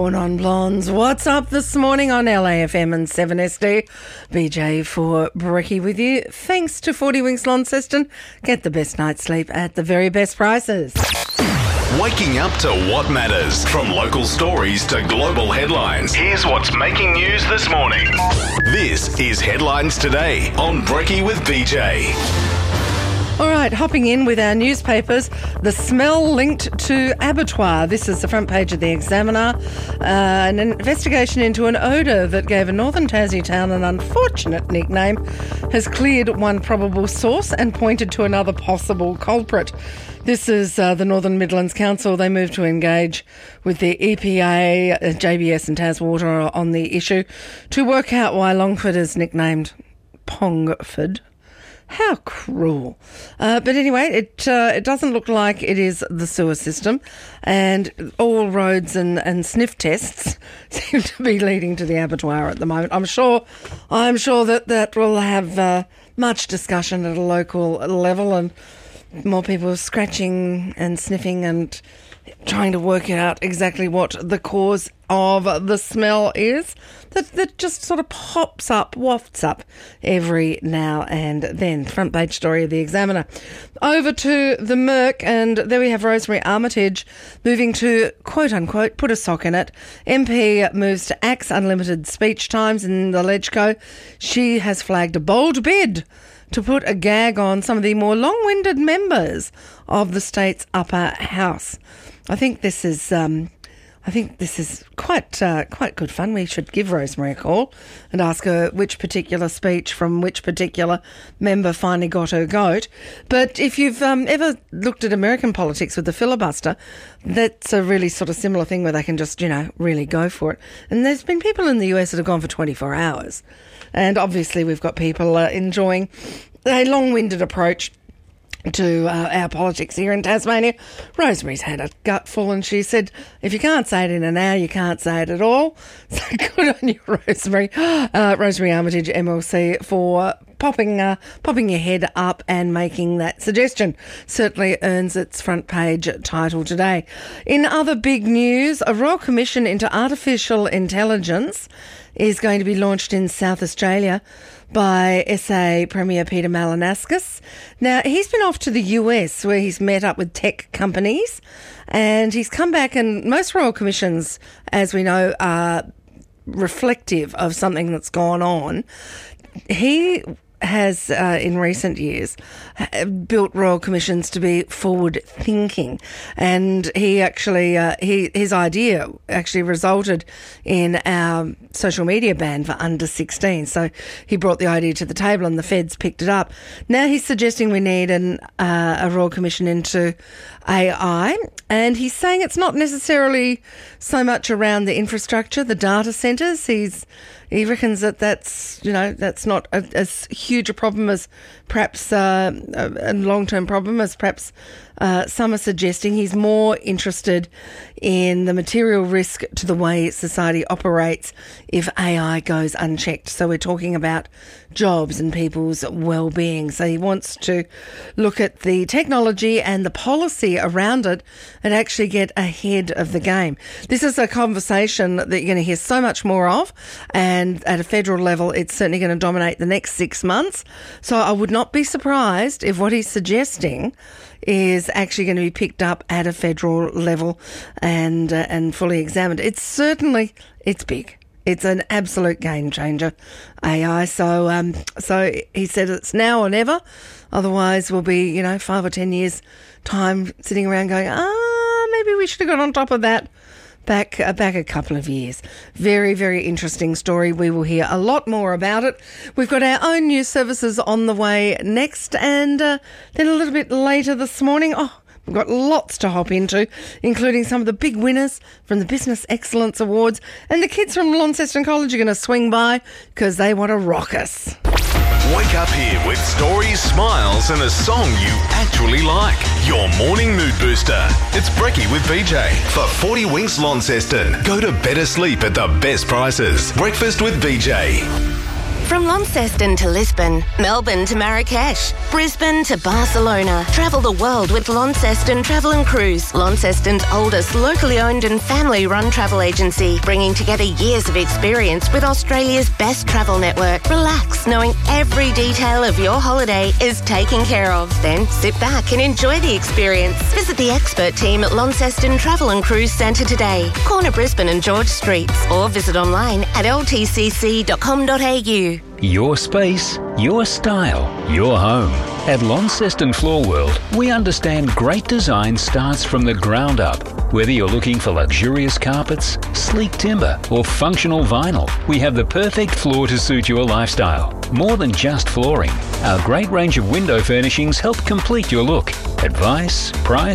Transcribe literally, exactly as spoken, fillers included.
On Blondes, what's up this morning on L A F M and seven S D? B J for Brekkie with you. Thanks to forty Winks Launceston. Get the best night's sleep at the very best prices. Waking up to what matters. From local stories to global headlines. Here's what's making news this morning. This is Headlines Today on Brekkie with B J. All right, hopping in with our newspapers, the smell linked to abattoir. This is the front page of the Examiner. Uh, an investigation into an odour that gave a northern Tassie town an unfortunate nickname has cleared one probable source and pointed to another possible culprit. This is uh, the Northern Midlands Council. They moved to engage with the E P A, uh, J B S and Taswater on the issue to work out why Longford is nicknamed Pongford. How cruel. Uh, but anyway, it uh, it doesn't look like it is the sewer system, and all roads and, and sniff tests seem to be leading to the abattoir at the moment. I'm sure I'm sure that that will have uh, much discussion at a local level, and more people scratching and sniffing and trying to work out exactly what the cause of the smell is that, that just sort of pops up, wafts up every now and then. Front page story of the Examiner. Over to the Merc, and there we have Rosemary Armitage moving to, quote unquote, put a sock in it. M P moves to axe unlimited speech times in the Legco. She has flagged a bold bid to put a gag on some of the more long-winded members of the state's upper house. I think this is, um, I think this is quite, uh, quite good fun. We should give Rosemary a call and ask her which particular speech from which particular member finally got her goat. But if you've um, ever looked at American politics with the filibuster, that's a really sort of similar thing where they can just, you know, really go for it. And there's been people in the U S that have gone for twenty-four hours. And obviously we've got people uh, enjoying a long-winded approach to uh, our politics here in Tasmania. Rosemary's had a gutful, and she said, if you can't say it in an hour, you can't say it at all. So good on you, Rosemary. Uh, Rosemary Armitage, M L C, for popping uh, popping your head up and making that suggestion. Certainly earns its front page title today. In other big news, a Royal Commission into Artificial Intelligence is going to be launched in South Australia by S A Premier Peter Malinauskas. Now, he's been off to the U S where he's met up with tech companies, and he's come back, and most Royal Commissions, as we know, are reflective of something that's gone on. He has, uh, in recent years, built Royal Commissions to be forward-thinking, and he actually, uh, he his idea actually resulted in our social media ban for under sixteen. So he brought the idea to the table, and the feds picked it up. Now he's suggesting we need an uh, a Royal Commission into A I, and he's saying it's not necessarily so much around the infrastructure, the data centres. He's He reckons that that's, you know, that's not a, as huge a problem as perhaps uh, a, a long-term problem as perhaps uh, some are suggesting. He's more interested in the material risk to the way society operates if A I goes unchecked. So we're talking about jobs and people's well-being. So he wants to look at the technology and the policy around it and actually get ahead of the game. This is a conversation that you're going to hear so much more of, and at a federal level, it's certainly going to dominate the next six months. So I would not be surprised if what he's suggesting is actually going to be picked up at a federal level and uh, and fully examined. It's certainly, it's big. It's an absolute game changer, A I. So um, so he said it's now or never. Otherwise, we'll be, you know, five or ten years' time sitting around going, ah, maybe we should have got on top of that back uh, back a couple of years. Very, very interesting story. We will hear a lot more about it. We've got our own news services on the way next, and uh, then a little bit later this morning, oh, we've got lots to hop into, including some of the big winners from the Business Excellence Awards, and the kids from Launceston College are going to swing by because they want to rock us. Wake up here with stories, smiles, and a song you actually like. Your morning mood booster. It's Brekkie with B J. For forty Winks Launceston. Go to better sleep at the best prices. Breakfast with B J. From Launceston to Lisbon, Melbourne to Marrakesh, Brisbane to Barcelona. Travel the world with Launceston Travel and Cruise, Launceston's oldest locally owned and family-run travel agency, bringing together years of experience with Australia's best travel network. Relax, knowing every detail of your holiday is taken care of. Then sit back and enjoy the experience. Visit the expert team at Launceston Travel and Cruise Centre today, corner Brisbane and George Streets, or visit online at l t c c dot com dot a u. Your space, your style, your home. At Launceston Floor World, we understand great design starts from the ground up. Whether you're looking for luxurious carpets, sleek timber, or functional vinyl, we have the perfect floor to suit your lifestyle. More than just flooring, our great range of window furnishings help complete your look. Advice, price,